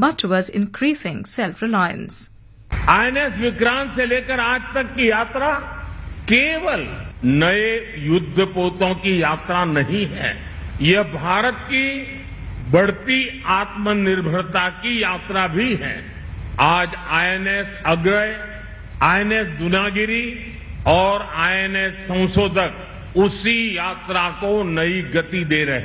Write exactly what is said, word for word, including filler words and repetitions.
but towards increasing self-reliance. INS Vikrant से लेकर आज तक की यात्रा केवल नए युद्धपोतों की यात्रा नहीं है। यह भारत की बढ़ती आत्मनिर्भरता की यात्रा भी है। आज आईएनएस अग्रय, आईएनएस दुनागिरी और आईएनएस संशोधक उसी यात्रा को नई गति दे रहे हैं।